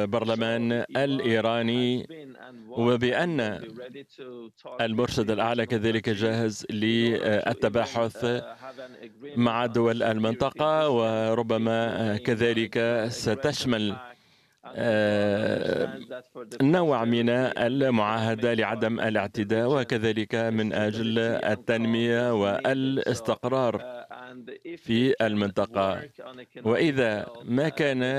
البرلمان الإيراني، وبأن المرشد الأعلى كذلك جاهز للتباحث مع دول المنطقة، وربما كذلك ستشمل نوع من المعاهدة لعدم الاعتداء، وكذلك من أجل التنمية والاستقرار في المنطقة. وإذا ما كان